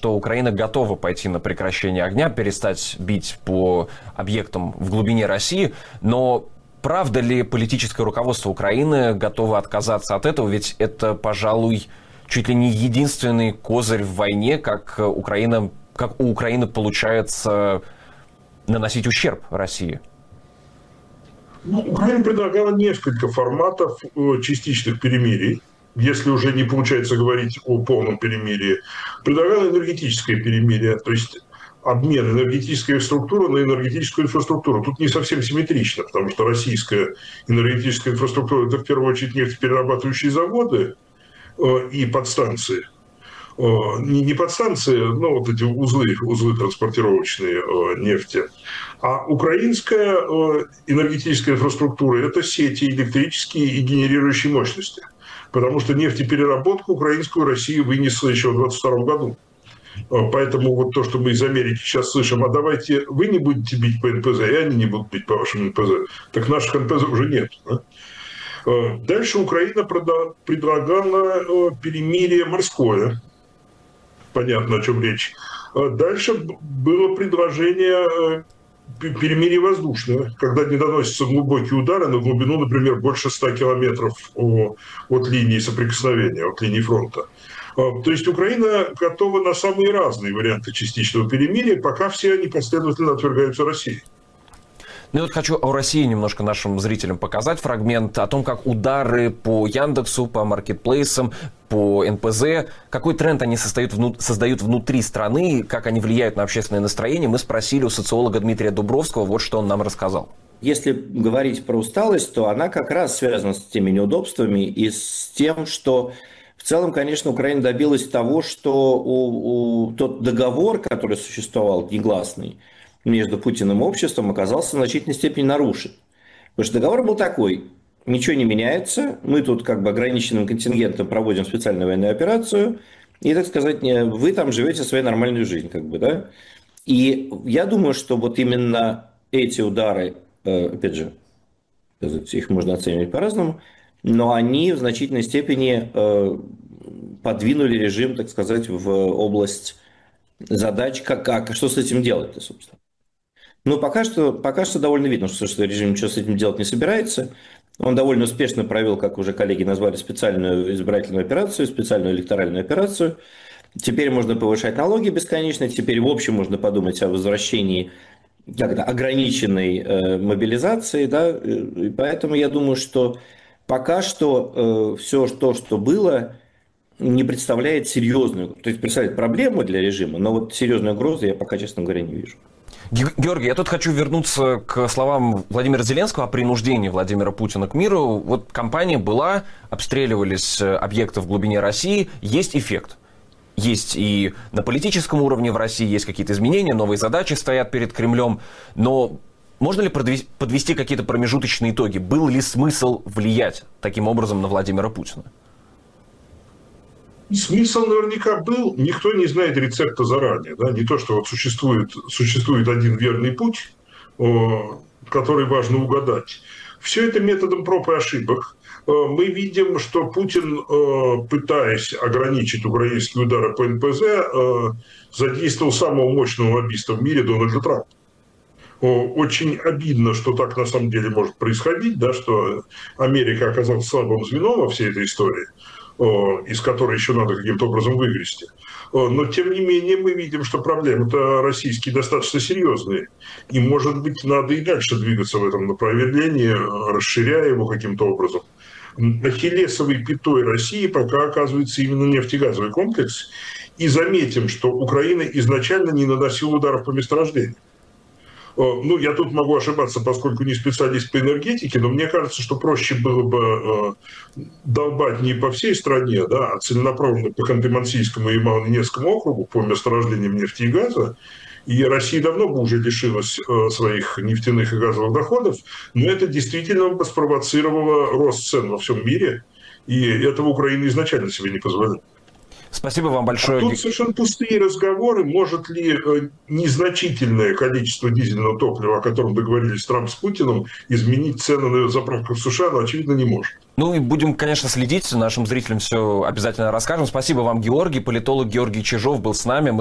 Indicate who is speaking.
Speaker 1: что Украина готова пойти на прекращение огня, перестать бить по объектам в глубине России, но правда ли политическое руководство Украины готово отказаться от этого? Ведь это, пожалуй, чуть ли не единственный козырь в войне, как у Украины получается наносить ущерб России.
Speaker 2: Украина предлагала несколько форматов частичных перемирий, если уже не получается говорить о полном перемирии. Предлагала энергетическое перемирие, то есть обмен энергетической структуры на энергетическую инфраструктуру. Тут не совсем симметрично, потому что российская энергетическая инфраструктура – это в первую очередь нефтеперерабатывающие заводы и подстанции. Не подстанции, но вот эти узлы транспортировочные нефти. А украинская энергетическая инфраструктура – это сети электрические и генерирующие мощности. Потому что нефтепереработку украинскую Россия вынесла еще в 2022 году. Поэтому вот то, что мы из Америки сейчас слышим, а давайте вы не будете бить по НПЗ, и они не будут бить по вашим НПЗ. Так наших НПЗ уже нет. Дальше Украина предлагала перемирие морское. Понятно, о чем речь. Дальше было предложение перемирие воздушное, когда не доносятся глубокие удары на глубину, например, больше 100 километров от линии соприкосновения, от линии фронта. То есть Украина готова на самые разные варианты частичного перемирия, пока все они последовательно отвергаются Россией.
Speaker 1: Ну и вот хочу о России немножко нашим зрителям показать фрагмент о том, как удары по Яндексу, по маркетплейсам, по НПЗ, какой тренд они создают внутри страны, как они влияют на общественное настроение. Мы спросили у социолога Дмитрия Дубровского, вот что он нам рассказал.
Speaker 3: Если говорить про усталость, то она как раз связана с теми неудобствами и с тем, что в целом, конечно, Украина добилась того, что тот договор, который существовал негласный, между Путиным и обществом оказался в значительной степени нарушен. Потому что договор был такой: ничего не меняется, мы тут как бы ограниченным контингентом проводим специальную военную операцию, и, так сказать, вы там живете свою нормальную жизнь, как бы, да. И я думаю, что вот именно эти удары, опять же, их можно оценивать по-разному, но они в значительной степени подвинули режим, так сказать, в область задач, что с этим делать-то, собственно. Ну, пока что довольно видно, что режим ничего с этим делать не собирается. Он довольно успешно провел, как уже коллеги назвали, специальную избирательную операцию, специальную электоральную операцию. Теперь можно повышать налоги бесконечно, теперь в общем можно подумать о возвращении ограниченной мобилизации, да, и поэтому я думаю, что пока что все то, что было, не представляет серьезную, то есть представляет проблему для режима, но вот серьезной угрозы я пока, честно говоря, не вижу.
Speaker 1: Георгий, я тут хочу вернуться к словам Владимира Зеленского о принуждении Владимира Путина к миру. Вот кампания была, обстреливались объекты в глубине России, есть эффект. Есть и на политическом уровне в России есть какие-то изменения, новые задачи стоят перед Кремлем. Но можно ли подвести какие-то промежуточные итоги? Был ли смысл влиять таким образом на Владимира Путина?
Speaker 2: Смысл наверняка был. Никто не знает рецепта заранее. Да? Не то, что вот существует один верный путь, который важно угадать. Все это методом проб и ошибок. Мы видим, что Путин, пытаясь ограничить украинские удары по НПЗ, задействовал самого мощного лоббиста в мире Дональда Трампа. Очень обидно, что так на самом деле может происходить, да, что Америка оказалась слабым звеном во всей этой истории, из которой еще надо каким-то образом выгрести. Но, тем не менее, мы видим, что проблемы-то российские достаточно серьезные. И, может быть, надо и дальше двигаться в этом направлении, расширяя его каким-то образом. Ахиллесовой пятой России пока оказывается именно нефтегазовый комплекс. И заметим, что Украина изначально не наносила ударов по месторождению. Ну, я тут могу ошибаться, поскольку не специалист по энергетике, но мне кажется, что проще было бы долбать не по всей стране, да, а целенаправленно по Ханты-Мансийскому и Ямало-Ненецкому округу по месторождениям нефти и газа. И Россия давно бы уже лишилась своих нефтяных и газовых доходов, но это действительно бы спровоцировало рост цен во всем мире, и этого Украина изначально себе не позволяла.
Speaker 1: Спасибо вам большое.
Speaker 2: А тут совершенно пустые разговоры. Может ли незначительное количество дизельного топлива, о котором договорились Трамп с Путиным, изменить цены на заправках в США? Но, очевидно, не может.
Speaker 1: Ну и будем, конечно, следить. Нашим зрителям все обязательно расскажем. Спасибо вам, Георгий. Политолог Георгий Чижов был с нами.